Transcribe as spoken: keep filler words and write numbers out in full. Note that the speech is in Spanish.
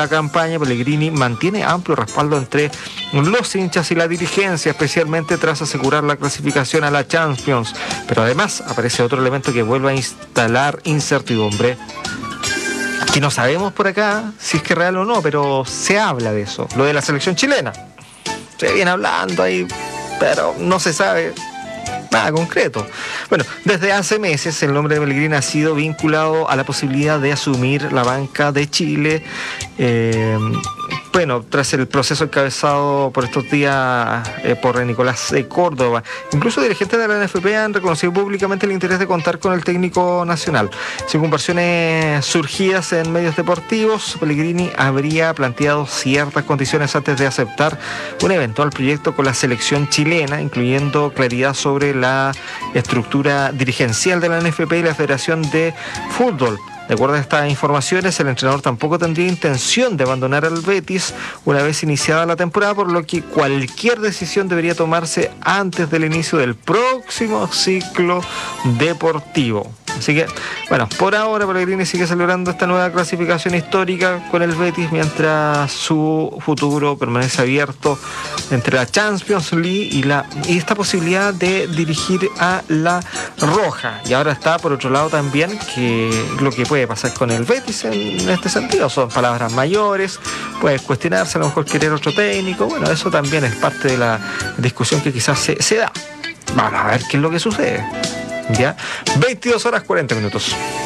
la campaña, Pellegrini mantiene amplio respaldo entre los hinchas y la dirigencia, especialmente tras asegurar la clasificación a la Champions. Pero además aparece otro elemento que vuelve a instalar incertidumbre, que no sabemos por acá si es que es real o no, pero se habla de eso, lo de la selección chilena. Se viene hablando ahí, pero no se sabe nada concreto. Bueno, desde hace meses el nombre de Pellegrini ha sido vinculado a la posibilidad de asumir la banca de Chile. Eh, bueno, tras el proceso encabezado por estos días eh, por Nicolás eh, Córdoba, incluso dirigentes de la N F P han reconocido públicamente el interés de contar con el técnico nacional. Según versiones surgidas en medios deportivos, Pellegrini habría planteado ciertas condiciones antes de aceptar un eventual proyecto con la selección chilena, incluyendo claridad sobre la estructura dirigencial de la N F P y la Federación de Fútbol. De acuerdo a estas informaciones, el entrenador tampoco tendría intención de abandonar al Betis una vez iniciada la temporada, por lo que cualquier decisión debería tomarse antes del inicio del próximo ciclo deportivo. Así que, bueno, por ahora Pellegrini sigue celebrando esta nueva clasificación histórica con el Betis, mientras su futuro permanece abierto entre la Champions League y, la, y esta posibilidad de dirigir a la Roja. Y ahora está, por otro lado, también que lo que puede pasar con el Betis en este sentido son palabras mayores, puede cuestionarse a lo mejor querer otro técnico. Bueno, eso también es parte de la discusión que quizás se, se da. Vamos a ver qué es lo que sucede. Ya, veintidós horas cuarenta minutos.